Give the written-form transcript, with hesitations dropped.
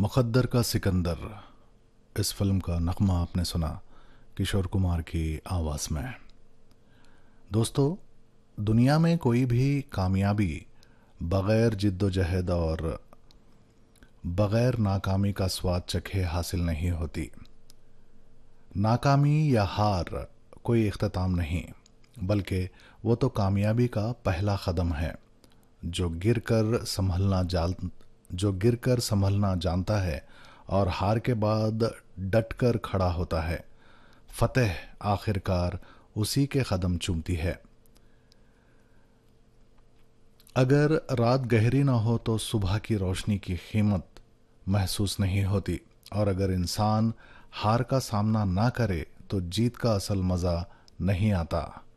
मुक़द्दर का सिकंदर, इस फिल्म का नगमा आपने सुना किशोर कुमार की आवाज़ में। दोस्तों, दुनिया में कोई भी कामयाबी बग़ैर जिद्दोजहद और बग़ैर नाकामी का स्वाद चखे हासिल नहीं होती। नाकामी या हार कोई इख्तिताम नहीं, बल्कि वो तो कामयाबी का पहला कदम है। जो गिर कर संभलना जानता है और हार के बाद डट कर खड़ा होता है, फतेह आखिरकार उसी के कदम चूमती है। अगर रात गहरी ना हो तो सुबह की रोशनी की कीमत महसूस नहीं होती, और अगर इंसान हार का सामना ना करे तो जीत का असल मज़ा नहीं आता।